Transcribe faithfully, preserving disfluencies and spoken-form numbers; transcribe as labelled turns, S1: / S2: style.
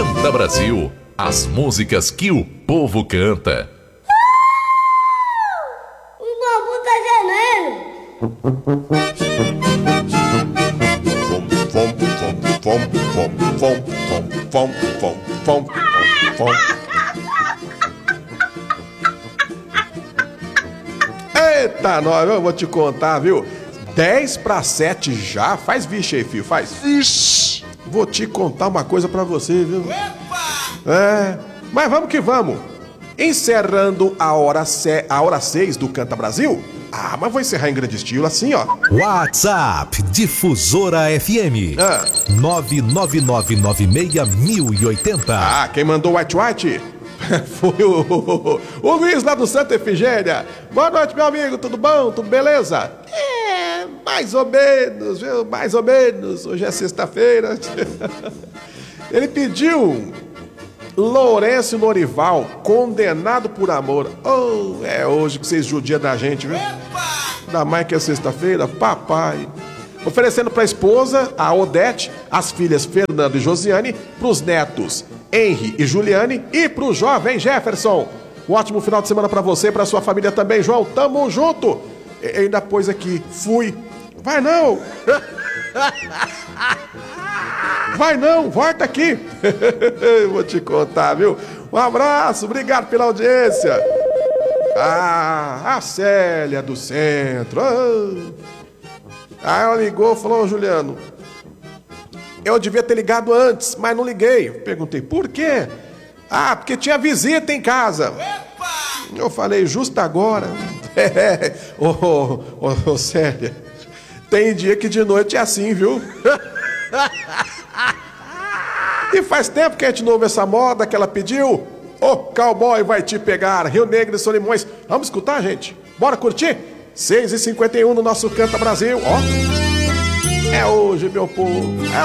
S1: Canta Brasil, as músicas que o povo canta.
S2: O bambu tá gemendo.
S3: Fom, fom, fom, fom, fom, fom, fom, fom, fom. Eita, nós, eu vou te contar, viu? dez para sete já? Faz vixe aí, filho, faz. Vixe. Vou te contar uma coisa pra você, viu? É, mas vamos que vamos. Encerrando a hora, se, a hora seis do Canta Brasil. Ah, mas vou encerrar em grande estilo, assim, ó.
S4: WhatsApp Difusora F M
S3: Ah.
S4: nove nove nove nove seis mil e oitenta.
S3: Ah, quem mandou White White foi o, o Luiz lá do Santa Efigênia. Boa noite, meu amigo, tudo bom? Tudo beleza? É, mais ou menos, viu? Mais ou menos. Hoje é sexta-feira. Ele pediu Lourenço Lorival, Condenado por Amor. Oh, é hoje que vocês judiam da gente, viu? Ainda mais que é sexta-feira, papai. Oferecendo para a esposa, a Odete, as filhas Fernando e Josiane, para os netos Henry e Juliane e para o jovem Jefferson. Um ótimo final de semana para você e para sua família também, João. Tamo junto. E ainda pôs aqui, fui. Vai não. Vai não, volta aqui. Vou te contar, viu? Um abraço, obrigado pela audiência. Ah, a Célia do Centro. Ah, ela ligou, falou, Juliano, eu devia ter ligado antes, mas não liguei. Perguntei, por quê? Ah, porque tinha visita em casa. Eu falei, justo agora. É, ô, ô, ô, ô, Célia, tem dia que de noite é assim, viu? E faz tempo que a gente não ouve essa moda que ela pediu. O cowboy vai te pegar, Rio Negro e Solimões. Vamos escutar, gente? Bora curtir? seis e cinquenta e um no nosso Canta Brasil, ó. É hoje, meu povo. É